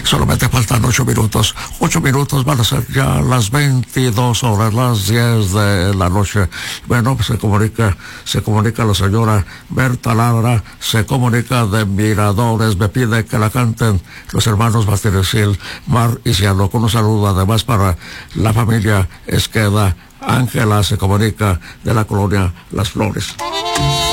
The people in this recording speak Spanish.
Solamente faltan 8 minutos. 8 minutos van a ser ya las 22 horas, las 10 de la noche. Bueno, pues se comunica la señora Berta Lara, se comunica de Miradores, me pide que la canten los hermanos Bastirecil, Mar y Cielo, con un saludo además para la familia Esqueda. Ángela se comunica de la colonia Las Flores.